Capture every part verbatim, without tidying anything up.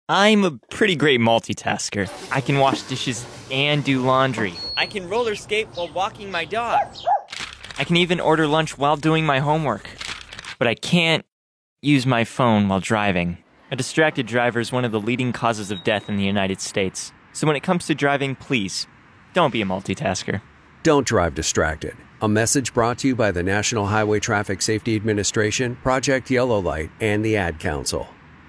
I'm a pretty great multitasker. I can wash dishes and do laundry. I can roller skate while walking my dog. I can even order lunch while doing my homework. But I can't use my phone while driving. A distracted driver is one of the leading causes of death in the United States. So when it comes to driving, please, don't be a multitasker. Don't drive distracted. A message brought to you by the National Highway Traffic Safety Administration, Project Yellow Light, and the Ad Council.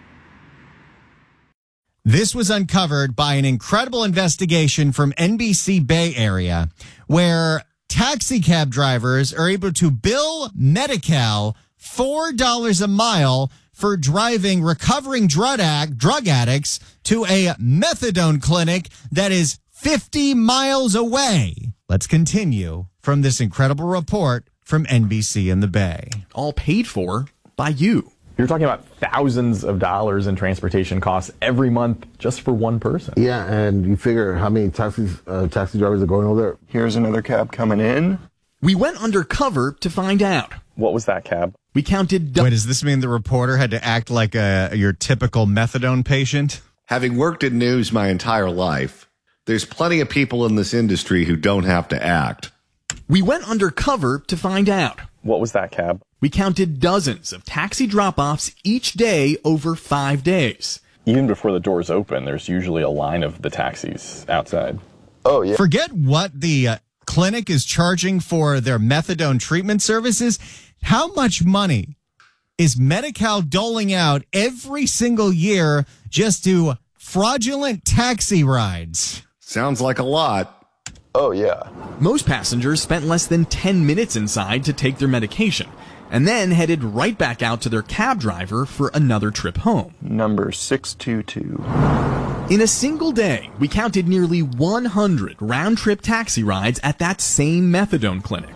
This was uncovered by an incredible investigation from N B C Bay Area, where taxi cab drivers are able to bill Medi-Cal four dollars a mile for driving recovering drug, addict, drug addicts to a methadone clinic that is fifty miles away. Let's continue from this incredible report from N B C in the Bay. All paid for by you. You're talking about thousands of dollars in transportation costs every month just for one person. Yeah, and you figure how many taxis, uh, taxi drivers are going over there. Here's another cab coming in. We went undercover to find out. What was that cab? We counted... Do- Wait, does this mean the reporter had to act like a your typical methadone patient? Having worked in news my entire life, there's plenty of people in this industry who don't have to act. We went undercover to find out. What was that cab? We counted dozens of taxi drop-offs each day over five days. Even before the doors open, there's usually a line of the taxis outside. Oh, yeah. Forget what the uh, clinic is charging for their methadone treatment services. How much money is Medi-Cal doling out every single year just to fraudulent taxi rides? Sounds like a lot. Oh, yeah. Most passengers spent less than ten minutes inside to take their medication, and then headed right back out to their cab driver for another trip home. Number six two two. In a single day, we counted nearly one hundred round-trip taxi rides at that same methadone clinic.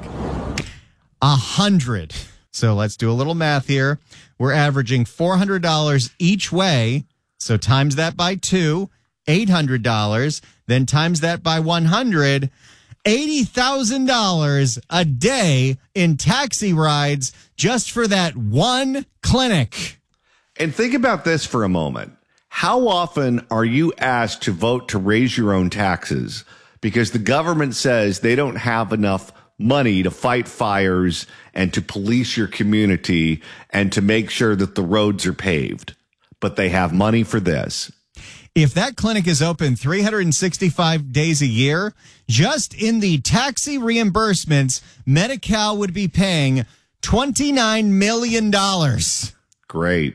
A hundred. So let's do a little math here. We're averaging four hundred dollars each way. So times that by two, eight hundred dollars. Then times that by one hundred, eighty thousand dollars a day in taxi rides just for that one clinic. And think about this for a moment. How often are you asked to vote to raise your own taxes because the government says they don't have enough money to fight fires and to police your community and to make sure that the roads are paved, but they have money for this? If that clinic is open three hundred sixty-five days a year, just in the taxi reimbursements, Medi-Cal would be paying twenty-nine million dollars. Great.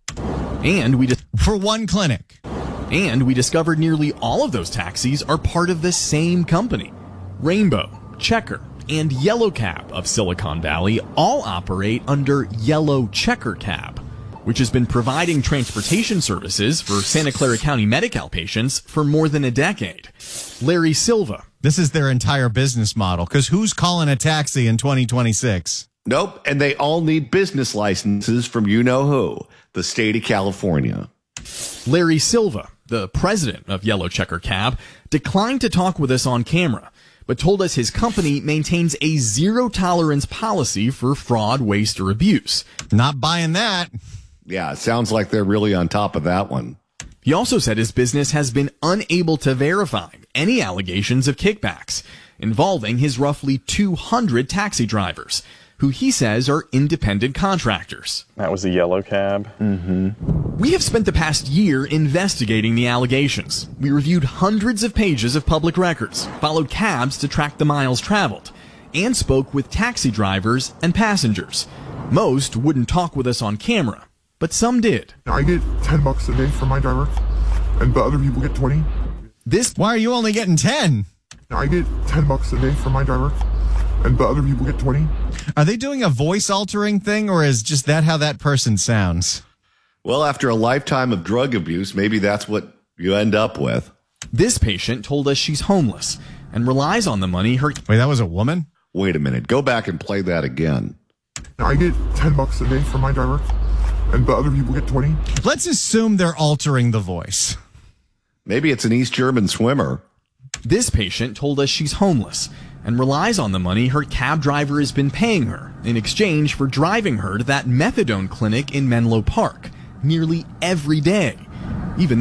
And we dis- for one clinic. And we discovered nearly all of those taxis are part of the same company. Rainbow, Checker, and Yellow Cab of Silicon Valley all operate under Yellow Checker Cab, which has been providing transportation services for Santa Clara County Medi-Cal patients for more than a decade. Larry Silva. This is their entire business model, because who's calling a taxi in twenty twenty-six? Nope, and they all need business licenses from you-know-who, the state of California. Larry Silva, the president of Yellow Checker Cab, declined to talk with us on camera, but told us his company maintains a zero-tolerance policy for fraud, waste, or abuse. Not buying that. Yeah, it sounds like they're really on top of that one. He also said his business has been unable to verify any allegations of kickbacks involving his roughly two hundred taxi drivers, who he says are independent contractors. That was a yellow cab. Mm-hmm. We have spent the past year investigating the allegations. We reviewed hundreds of pages of public records, followed cabs to track the miles traveled, and spoke with taxi drivers and passengers. Most wouldn't talk with us on camera, but some did. I get ten bucks a day from my driver, and but other people get twenty. This Why are you only getting ten? I get ten bucks a day from my driver, and but other people get twenty. Are they doing a voice altering thing, or is just that how that person sounds? Well, after a lifetime of drug abuse, maybe that's what you end up with. This patient told us she's homeless and relies on the money her... Wait, that was a woman? Wait a minute. Go back and play that again. I get ten bucks a day from my driver, and but other people get twenty. Let's assume they're altering the voice. Maybe it's an East German swimmer. This patient told us she's homeless and relies on the money her cab driver has been paying her in exchange for driving her to that methadone clinic in Menlo Park nearly every day.